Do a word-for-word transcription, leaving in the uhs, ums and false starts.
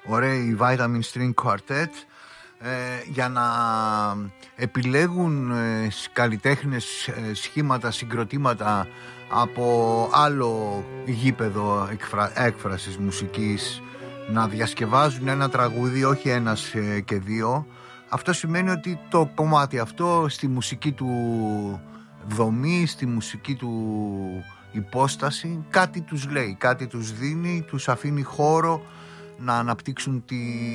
ωραίοι Vitamin String Quartet, ε, για να επιλέγουν ε, καλλιτέχνες, ε, σχήματα, συγκροτήματα από άλλο γήπεδο εκφρα, έκφρασης μουσικής, να διασκευάζουν ένα τραγούδι, όχι ένας ε, και δύο. Αυτό σημαίνει ότι το κομμάτι αυτό στη μουσική του δομή, στη μουσική του υπόσταση κάτι τους λέει, κάτι τους δίνει, τους αφήνει χώρο να αναπτύξουν τη